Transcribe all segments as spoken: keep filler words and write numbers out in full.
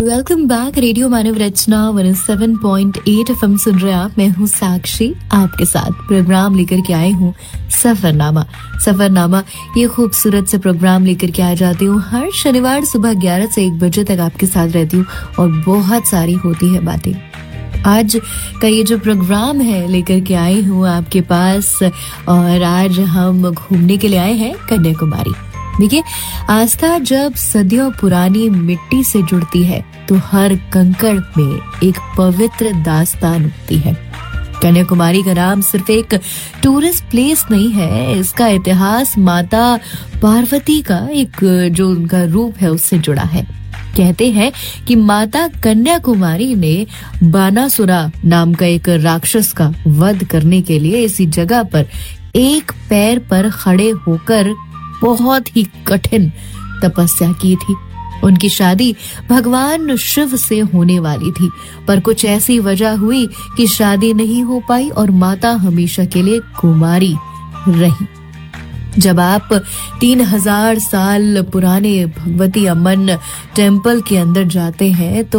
Welcome back. Radio मानव रचना one seven point eight FM सुन रहे आप। मैं हूँ साक्षी, आपके साथ प्रोग्राम लेकर के आई हूँ सफरनामा। सफरनामा ये खूबसूरत से प्रोग्राम लेकर के आ जाती हूँ हर शनिवार सुबह ग्यारह से एक बजे तक आपके साथ रहती हूँ और बहुत सारी होती है बातें। आज का ये जो प्रोग्राम है लेकर के आई हूँ आपके पास, और आज हम घूमने के लिए आए हैं कन्याकुमारी। देखिए, आस्था जब सदियों पुरानी मिट्टी से जुड़ती है तो हर कंकड़ में एक पवित्र दास्तान उठती है। कन्याकुमारी का नाम सिर्फ एक टूरिस्ट प्लेस नहीं है, इसका इतिहास माता पार्वती का एक जो उनका रूप है उससे जुड़ा है। कहते हैं कि माता कन्याकुमारी ने बानासुरा नाम का एक राक्षस का वध करने के लिए इसी जगह पर एक पैर पर खड़े होकर बहुत ही कठिन तपस्या की थी। उनकी शादी भगवान शिव से होने वाली थी, पर कुछ ऐसी वजह हुई कि शादी नहीं हो पाई और माता हमेशा के लिए कुमारी रही। जब आप तीन हजार साल पुराने भगवती अम्मन टेम्पल के अंदर जाते हैं तो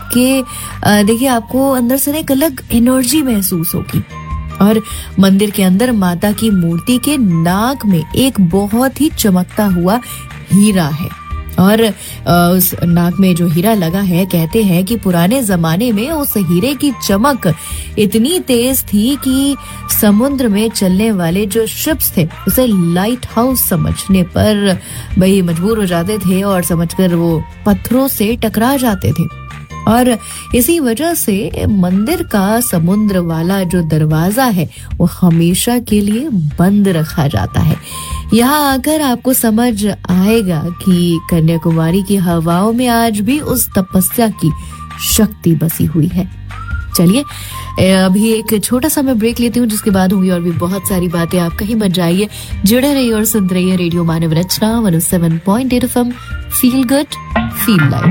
आपके देखिए आपको अंदर से एक अलग एनर्जी महसूस होगी। और मंदिर के अंदर माता की मूर्ति के नाक में एक बहुत ही चमकता हुआ हीरा है, और उस नाक में जो हीरा लगा है, कहते हैं कि पुराने जमाने में उस हीरे की चमक इतनी तेज थी कि समुद्र में चलने वाले जो शिप्स थे उसे लाइट हाउस समझने पर भाई मजबूर हो जाते थे और समझकर वो पत्थरों से टकरा जाते थे। और इसी वजह से मंदिर का समुद्र वाला जो दरवाजा है वो हमेशा के लिए बंद रखा जाता है। यहाँ आकर आपको समझ आएगा कि कन्याकुमारी की हवाओं में आज भी उस तपस्या की शक्ति बसी हुई है। चलिए अभी एक छोटा सा मैं ब्रेक लेती हूँ, जिसके बाद होंगी और भी बहुत सारी बातें। आप कहीं मत जाइए, जुड़े रहिए और सुनते रहिए रेडियो मानव रचना one seven point eight FM. Feel good, feel life.